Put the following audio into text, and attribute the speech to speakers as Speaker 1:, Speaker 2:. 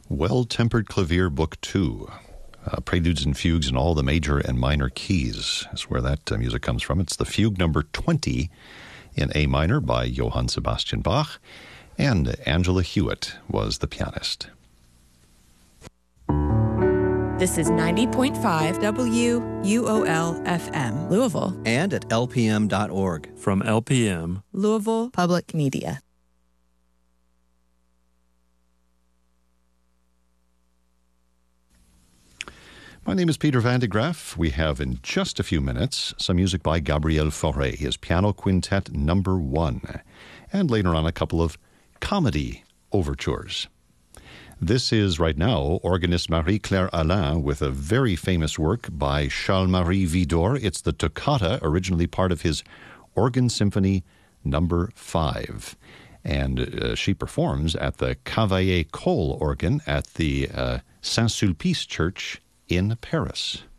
Speaker 1: Well-Tempered Clavier, Book 2. Preludes and Fugues in all the major and minor keys is where that music comes from. It's the Fugue number 20 in A minor by Johann Sebastian Bach, and Angela Hewitt was the pianist.
Speaker 2: This is 90.5 WUOL-FM, Louisville.
Speaker 3: And at lpm.org.
Speaker 4: From LPM,
Speaker 2: Louisville Public Media.
Speaker 1: My name is Peter Van de Graaff. We have in just a few minutes some music by Gabriel Fauré, his Piano Quintet number 1, and later on a couple of comedy overtures. This is right now organist Marie-Claire Alain with a very famous work by Charles-Marie Widor. It's the Toccata, originally part of his Organ Symphony number 5. And she performs at the Cavaillé Cole organ at the Saint-Sulpice Church in Paris.